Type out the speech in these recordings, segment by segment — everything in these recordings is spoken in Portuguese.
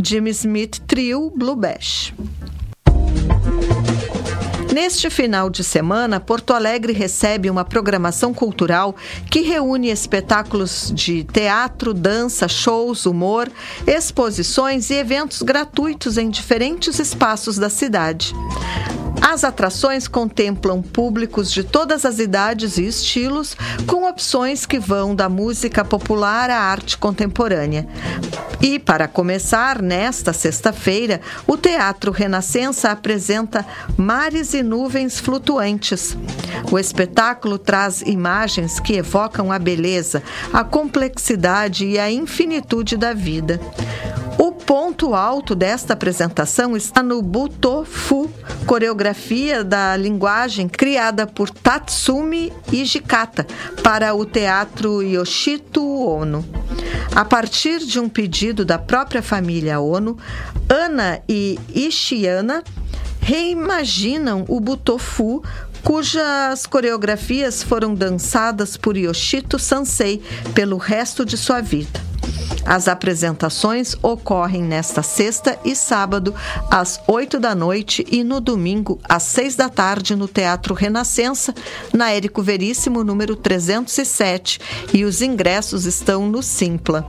Jimmy Smith Trio Blue Bash. Neste final de semana, Porto Alegre recebe uma programação cultural que reúne espetáculos de teatro, dança, shows, humor, exposições e eventos gratuitos em diferentes espaços da cidade. As atrações contemplam públicos de todas as idades e estilos, com opções que vão da música popular à arte contemporânea. E, para começar, nesta sexta-feira, o Teatro Renascença apresenta Mares e Nuvens Flutuantes. O espetáculo traz imagens que evocam a beleza, a complexidade e a infinitude da vida. O ponto alto desta apresentação está no Butofu, coreografia da linguagem criada por Tatsumi Hijikata para o Teatro Yoshito Ono. A partir de um pedido da própria família Ono, Ana e Ishiana reimaginam o Butofu, cujas coreografias foram dançadas por Yoshito Sansei pelo resto de sua vida. As apresentações ocorrem nesta sexta e sábado, às 8 da noite e no domingo, às 6 da tarde, no Teatro Renascença, na Érico Veríssimo, número 307, e os ingressos estão no Simpla.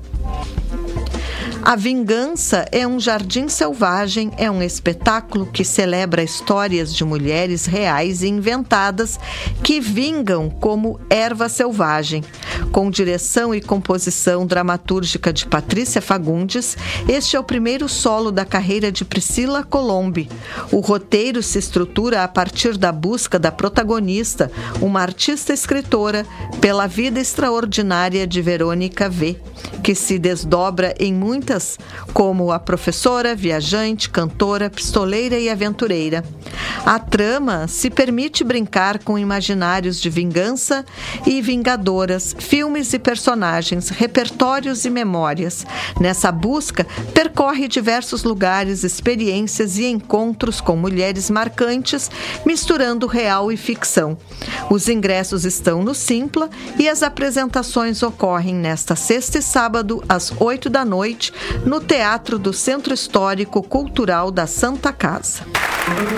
A Vingança é um Jardim Selvagem, é um espetáculo que celebra histórias de mulheres reais e inventadas que vingam como erva selvagem. Com direção e composição dramatúrgica de Patrícia Fagundes, este é o primeiro solo da carreira de Priscila Colombi. O roteiro se estrutura a partir da busca da protagonista, uma artista-escritora, pela vida extraordinária de Verônica V., que se desdobra em muitas, como a professora, viajante, cantora, pistoleira e aventureira. A trama se permite brincar com imaginários de vingança e vingadoras, filmes e personagens, repertórios e memórias. Nessa busca, percorre diversos lugares, experiências e encontros com mulheres marcantes, misturando real e ficção. Os ingressos estão no Simpla e as apresentações ocorrem nesta sexta e sábado, às 8 da noite, no Teatro do Centro Histórico Cultural da Santa Casa.